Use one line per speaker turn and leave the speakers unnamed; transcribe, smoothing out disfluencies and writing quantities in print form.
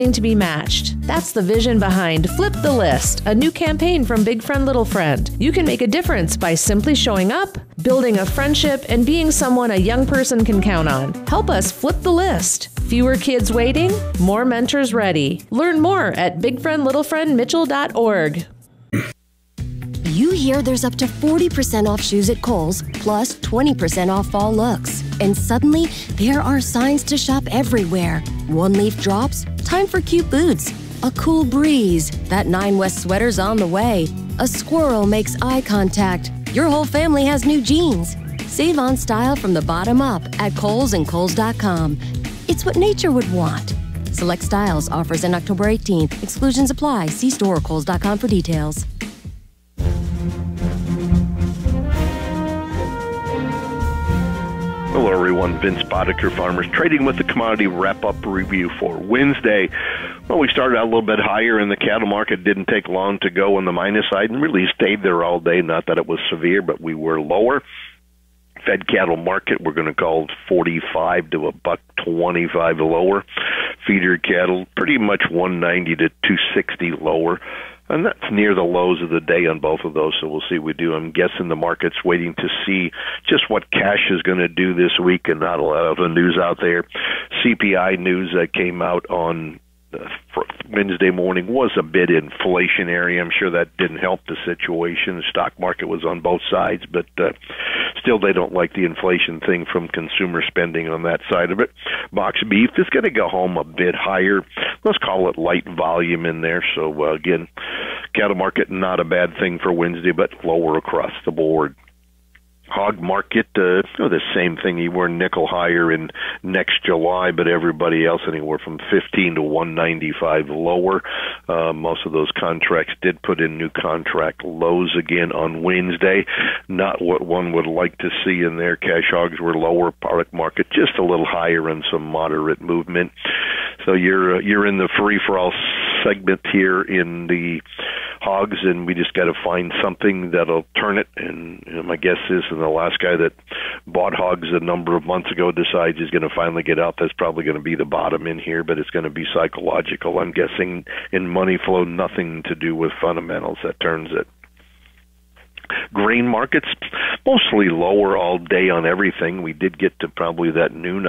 to be matched. That's the vision behind Flip the List, a new campaign from Big Friend Little Friend. You can make a difference by simply showing up, building a friendship, and being someone a young person can count on. Help us flip the list. Fewer kids waiting, more mentors ready. Learn more at bigfriendlittlefriendmitchell.org.
You hear there's up to 40% off shoes at Kohl's, plus 20% off fall looks. And suddenly, there are signs to shop everywhere. One leaf drops, time for cute boots. A cool breeze, that 9 West sweater's on the way. A squirrel makes eye contact. Your whole family has new jeans. Save on style from the bottom up at Kohl's and Kohl's.com. It's what nature would want. Select styles, offers in October 18th. Exclusions apply. See store or Kohl's.com for details.
Hello, everyone. Vince Boddicker, Farmers Trading with the Commodity Wrap-Up Review for Wednesday. Well, we started out a little bit higher, and the cattle market didn't take long to go on the minus side and really stayed there all day. Not that it was severe, but we were lower. Fed cattle market, we're going to call 45 to $1.25 lower. Feeder cattle, pretty much 190 to 260 lower. And that's near the lows of the day on both of those, so we'll see what we do. I'm guessing the market's waiting to see just what cash is going to do this week, and not a lot of the news out there. CPI news that came out on Wednesday morning was a bit inflationary. I'm sure that didn't help the situation. The stock market was on both sides, but still they don't like the inflation thing from consumer spending on that side of it. Box beef is going to go home a bit higher. Let's call it light volume in there. So, again, cattle market, not a bad thing for Wednesday, but lower across the board. Hog market, the same thing. You were nickel higher in next July, but everybody else anywhere from 15 to 195 lower. Most of those contracts did put in new contract lows again on Wednesday. Not what one would like to see in there. Cash hogs were lower. Product market just a little higher and some moderate movement. So you're in the free-for-all segment here in the hogs, and we just got to find something that'll turn it. And my guess is, the last guy that bought hogs a number of months ago decides he's going to finally get out, that's probably going to be the bottom in here, but it's going to be psychological. I'm guessing in money flow, nothing to do with fundamentals that turns it. Grain markets, mostly lower all day on everything. We did get to probably that noon